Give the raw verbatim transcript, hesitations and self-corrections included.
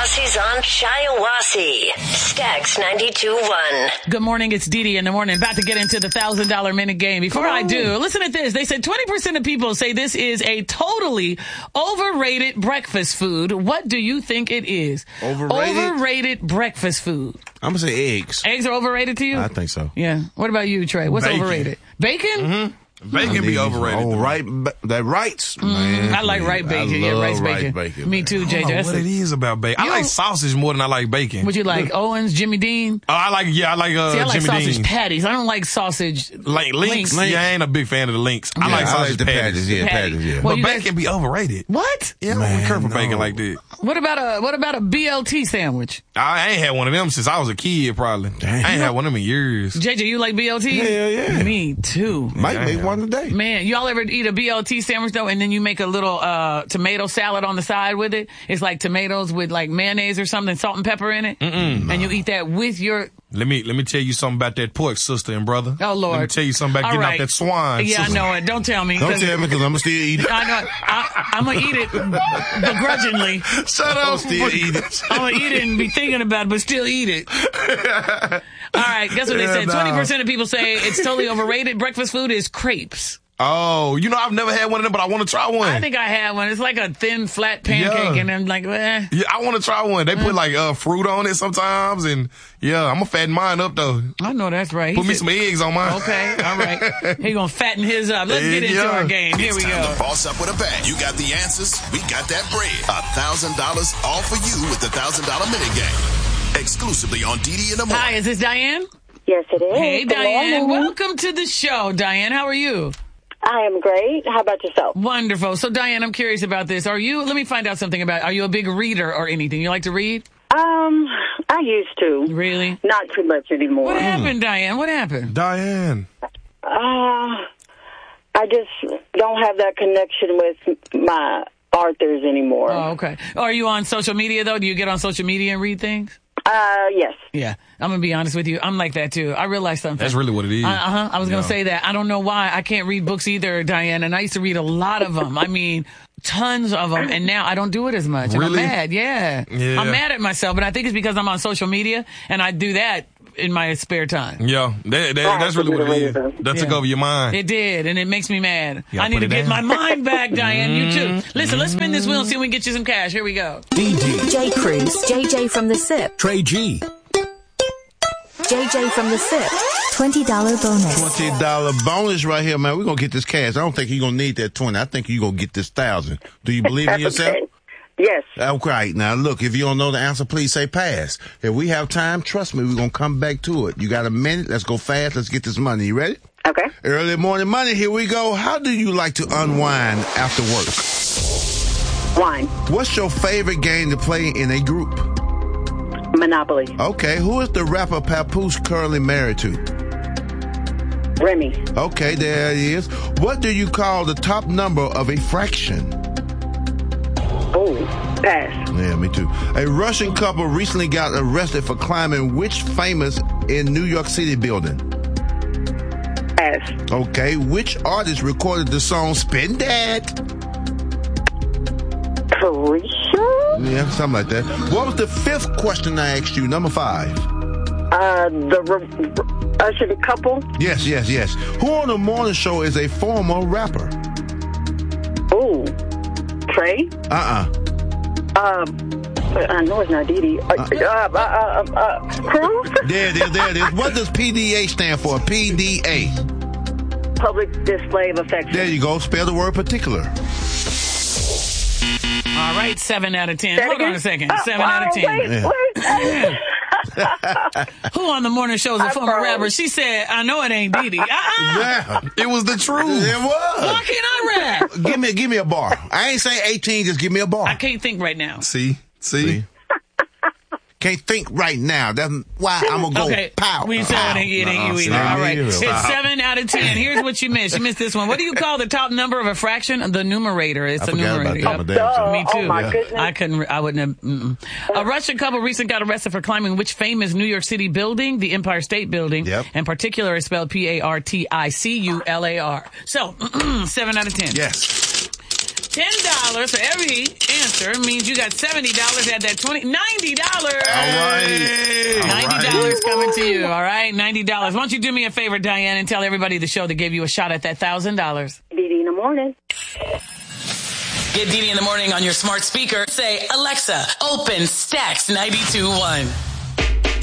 Wassie's on Shiawassee. Stax ninety-two point one. Good morning, it's Dee Dee in the morning. About to get into the one thousand dollar minute game. Before I do, listen to this. They said twenty percent of people say this is a totally overrated breakfast food. What do you think it is? Overrated? Overrated breakfast food. I'm going to say eggs. Eggs are overrated to you? I think so. Yeah. What about you, Trey? What's Bacon. overrated? Bacon? Mm-hmm. Bacon be overrated. Oh, right, that rights, man. I like rice bacon. I Yeah, love rice bacon. bacon. Me man. too, I J J. don't know That's what a- it is about bacon. You I like don't- sausage more than I like bacon. Would you like Owens, Jimmy Dean? Oh, I like, yeah, I like uh, See, I like Jimmy sausage Dean. patties. I don't like sausage. Like links. Links. Yeah, I ain't a big fan of the links. I Yeah, like I sausage like the patties. patties. Yeah, Patty. patties. Yeah. Well, But you guys- bacon be overrated. What? Yeah, I don't Man, care for no. bacon like that. What about a what about a B L T sandwich? I ain't had one of them since I was a kid, probably. Damn. I ain't had one of them in years. J J, you like B L T? Hell yeah. Me too. Might Yeah, make yeah. one today. Man, y'all ever eat a B L T sandwich though, and then you make a little uh tomato salad on the side with it? It's like tomatoes with like mayonnaise or something, salt and pepper in it, Mm-mm, and you eat that with your. Let me let me tell you something about that pork, sister and brother. Oh Lord! Let me tell you something about All getting right. out that swine. Yeah, I sister. know it. Don't tell me. Don't 'cause- tell me because I'm going to still eat it. I know. I, I'm gonna eat it begrudgingly. Shut I'm up. still eat it. I'm gonna eat it and be thinking about it, but still eat it. All right, guess what they Yeah, said? nah. Twenty percent of people say it's totally overrated. Breakfast food is crepes. Oh, you know, I've never had one of them, but I want to try one. I think I had one. It's like a thin, flat pancake, Yeah. and I'm like, eh. Yeah, I want to try one. They Mm. put like uh, fruit on it sometimes, and yeah, I'm gonna fatten mine up though. I know that's right. He Put me said- some eggs on mine. Okay, all right. He gonna fatten his up. Let's get into Yeah. our game. Here It's we time go. to boss up with a bang. You got the answers. We got that bread. A thousand dollars all for you with the thousand dollar minute game. Exclusively on D D in the morning. Hi, is this Diane? Yes, it is. Hey, Good Diane. morning. Welcome to the show, Diane. How are you? I am great. How about yourself? Wonderful. So, Diane, I'm curious about this. Are you? Let me find out something about. Are you a big reader or anything? You like to read? Um, I used to. Really? Not too much anymore. What happened, Diane? What happened? Diane. Uh, I just don't have that connection with my authors anymore. Oh, okay. Are you on social media though? Do you get on social media and read things? Uh, yes. Yeah, I'm gonna be honest with you. I'm like that too. I realized something. That's really what it is. Uh huh. I was gonna Yeah. say that. I don't know why I can't read books either, Diane. And I used to read a lot of them. I mean, tons of them. And now I don't do it as much. And Really? I'm mad. Yeah. Yeah. I'm mad at myself, but I think it's because I'm on social media and I do that in my spare time. Yeah, that, that, that's really what it is. That took Yeah. over your mind. It did, and it makes me mad. You gotta I need put to it get down. my mind back, Diane. You too. Listen, let's spin this wheel and see if we can get you some cash. Here we go. D D, J. Cruz, J J from the S I P, Trey G, J J from the S I P, twenty dollar bonus. twenty dollar bonus right here, man. We're going to get this cash. I don't think you're going to need that twenty. I think you're going to get this one thousand. Do you believe in yourself? Okay. Yes. Okay, now look, if you don't know the answer, please say pass. If we have time, trust me, we're going to come back to it. You got a minute? Let's go fast. Let's get this money. You ready? Okay. Early morning money. Here we go. How do you like to unwind after work? Wine. What's your favorite game to play in a group? Monopoly. Okay, who is the rapper Papoose currently married to? Remy. Okay, there it is. What do you call the top number of a fraction? Oh, pass. Yeah, me too. A Russian couple recently got arrested for climbing which famous in New York City building? Pass. Okay, which artist recorded the song Spin That? Carisha? Yeah, something like that. What was the fifth question I asked you? Number five. Uh, the re- Usher couple? Yes, yes, yes. Who on the morning show is a former rapper? Oh, Trey? Uh-uh. Um, I know it's not Dee Dee. Uh, uh, uh, uh, uh, Cruz? There it is, there it is. What does P D A stand for? P D A. Public display of affection. There you go. Spell the word particular. All right, seven out of ten. Say it Hold on again? a second. Uh, Seven out of oh, ten. Wait, Yeah. wait. Who on the morning show is a I former froze. rapper? She said, I know it ain't Dee Dee. Uh-uh. Yeah. It was the truth. It was. Why can't I rap? Give me, give me a bar. I ain't say eighteen, just give me a bar. I can't think right now. See, see. See? Can't think right now. That's why I'm gonna go Okay. pow. We said pow. it ain't, it ain't No, you see, either. All right. me It's either. seven out of ten. Here's what you missed. You missed this one. What do you call the top number of a fraction? The numerator. It's I a forgot about numerator. that. Yep. My damn self. Me Oh, too. my Yeah. goodness. I couldn't, I wouldn't have. Mm-mm. A Russian couple recently got arrested for climbing which famous New York City building? The Empire State Building. Yep. In particular, it's spelled P A R T I C U L A R. So, seven out of ten. Yes. ten dollars for every answer means you got seventy dollars. Add that twenty, ninety dollars. All right. All ninety dollars right. coming to you. All right, ninety dollars. Why don't you do me a favor, Diane, and tell everybody the show that gave you a shot at that one thousand dollars. Dee Dee in the morning. Get Dee Dee in the morning on your smart speaker. Say, Alexa, open Stacks ninety-two point one.